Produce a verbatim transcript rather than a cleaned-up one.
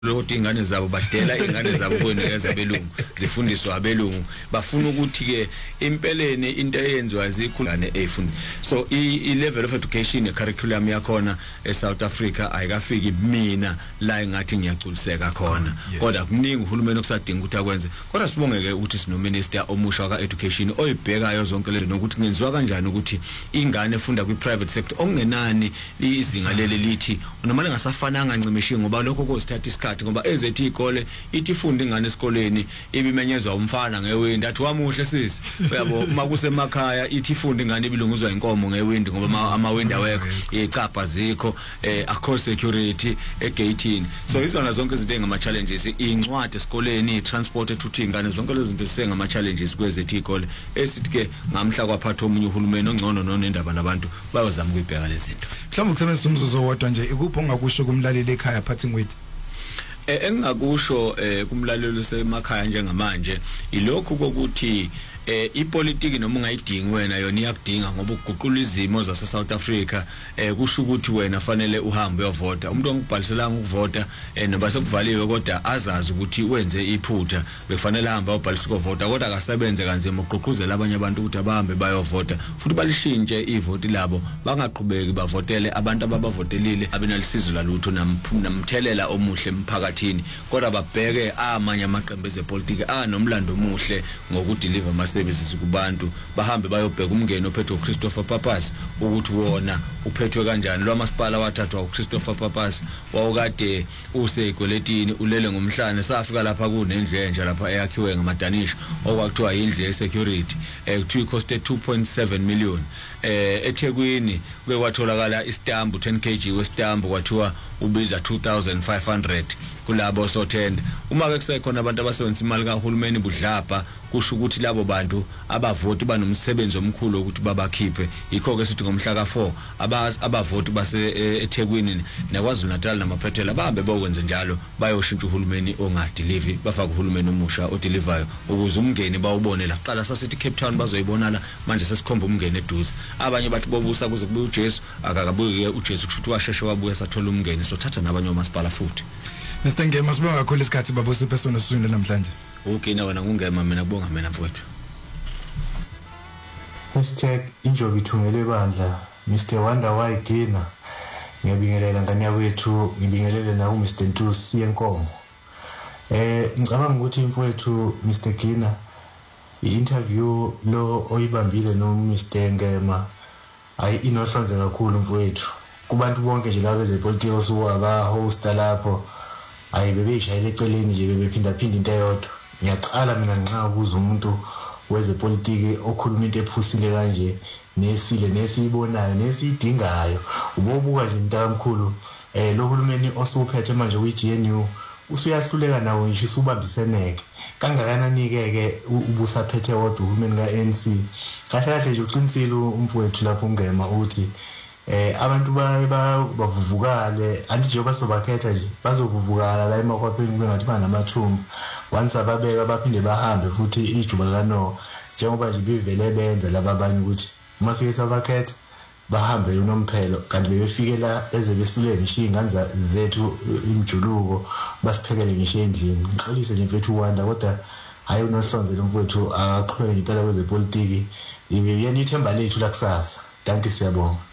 ukuthi ingane zabo badela ingane zabo kwenikeza abelungu zifundiswa abelungu bafuna ukuthi ke impeleni into eyenziwa izikhulane efundi so i level of education e curriculum yakhona e South Africa ayikafiki mina la engathi ngiyaculiseka khona kodwa kuningi uhulumeni okusadinga ukuthi akwenze kodwa sibongeke ukuthi sino minister omusha ka education oyibhekayo zonke lezi nokuthi kungenziwa kanjani ukuthi ingane efunda kwi private sector okungenani izinga leli lithi noma lingasafananga ncimishi ngoba lokho kusithatha isikhathi ngoba ezethi ikole ithi ifunda ingane esikoleni ibimenyezwa umfana ngewindi athi wamuhle sisi uyabo makusemakhaya ithi ifunda ingane ibilunguzwa inkomo ngewindi ngoba amawindi awekho icapha zikho eh akho security egateini so izona zonke izinto engama challenges incwadi esikoleni itransport ethuthi ingane zonke lezi zinto sengama challenges kwezethi ikole esithi ke ngamhla kwaphatha omunye uhulumeni ongcono nonendaba nabantu bayozama ukubheka lezi zinto mhlawumbe kusebenzisa umzuzu wodwa nje ikuphi ongakusho kumlaleli ekhaya parting with eh engakusho eh kumlalelo semakhaya njengamanje ilokhu kokuthi eh ipolitiki noma ungayidingi wena yona iyakudinga ngoba uguqula izimo zase South Africa eh kusho ukuthi wena fanele uhambe uyovota umuntu ongibhaliselanga ukuvota eh noba sekuvaliwe kodwa azazi ukuthi wenze iphutha befanele ahamba ubhalisa ukuvota kodwa akasebenze kanzima uqhuquzela abanye abantu ukuthi abahambe bayovota futhi balishintshe ivoti labo bangaqhubeki bavotele abantu ababavotelile abenalisizo lalutho namthelela omuhle emphakathini kodwa babheke amanye amaqembu ezepolitiki anomlando omuhle ngokudeliver services kubantu bahambe bayobheka umngeni ophethwe uChristopher Pappas ukuthi wona uphethwe kanjani lo masipala wathathwa uChristopher Pappas wawukade useyigweletini ulele ngomhlane safika lapha kunendle nje lapha eyakhiwe ngamadanish okwakuthiwa indle ye-security ekuthiwa cost two point seven million eh eThekwini kwe kwatholakala istambu ten kilograms westambu kwathiwa ubiza two thousand five hundred kulabo sothenda uma ke kusekhona abantu abasebenzisa imali kaHulumeni budlapha kusho ukuthi labo bantu abavoti banomsebenzi omkhulu ukuthi babakhiphe yikho ke sithi ngomhla ka four abavoti base eThekwini naKwaZulu Natal namaphethela bahambe bokwenza njalo bayoshintsha uHulumeni ongadeliver bafaka uHulumeni omusha odelivayo ukuze umngeni bawubone la qala sasithi Cape Town bazoyibonala manje sesikhomba umngeni eduze abanye bathi bobusa kuze kubuye uJesu akakabuye uJesu kushuthi washeshe wabuya sathola umngeni so thatha nabanye omasipala futhi Mister Ngema sibonga kakhulu isikhathi babo siphesona siswini namhlanje okay na wena ngungema mina kubonga mina mfowethu hashtag injobi ithungele bandla Mister Wonder Why Gina ngiyabingelela ngane yakwethu ngibingelele na uMister Ntusi yenkomo eh ngicabanga ukuthi mfowethu Mister Gina i-interview lo oyibambile no Mister Ngema ayi inohlonze kakhulu mfowethu kubantu bonke nje laba bezepolitiki osuwaba hosta lapho ayi bebeyishayile eceleni nje bebephinda phinda into eyodwa ngiyaqala mina nxa ukuza umuntu wezepolitiki okhuluma into ephusile kanje nesile nesiyibonayo nesiyidingayo ubobuka nje mntamkhulu eh lo hulumeni osuphethe manje kwi-G N U usuyahluleka nawo ngisho usubambiseneke kangakanani ke ke ubusaphethe wodwa uhulumeni ka-N C kahle kahle nje uqinisile umfowethu lapho ungema uthi eh abantu bavuvukale anti nje basobakhetha nje bazovuvukala la emakwapheni bengathi banamathumbu once ababeka baphinde bahambe futhi ijuba lano njengoba nje bivele benza laba abanye ukuthi uma sike sabakhetha bahambe unomphelo kanti bebefike la eze besulele ngisho ingane zethu imjuluko basiphekele ngisho endlini ngixolise nje mfethu uwanda kodwa hayi unohlonze lo mfowethu akaqhubeke impela kwezepolitiki yena ithemba lethu la kusasa danke siyabonga.